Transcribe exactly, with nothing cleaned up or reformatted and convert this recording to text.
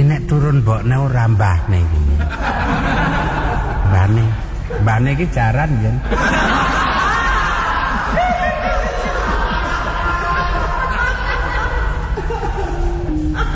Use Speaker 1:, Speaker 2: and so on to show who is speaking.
Speaker 1: nek turun mbokne ora mbahne iki. Mbahne. Mbahne iki jaran yen.